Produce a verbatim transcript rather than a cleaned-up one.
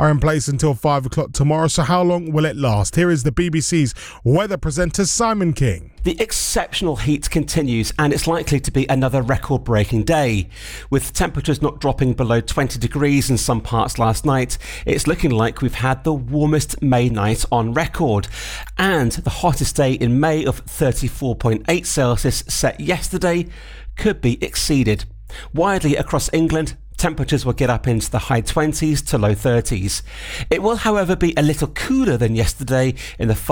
are in place until five o'clock tomorrow. So how long will it last? Here is the B B C's weather presenter Simon King. The exceptional heat continues, and it's likely to be another record-breaking day. With temperatures not dropping below twenty degrees in some parts last night, it's looking like we've had the warmest May night on record. And the hottest day in May of thirty-four point eight Celsius set yesterday could be exceeded. Widely across England, temperatures will get up into the high twenties to low thirties. It will, however, be a little cooler than yesterday in the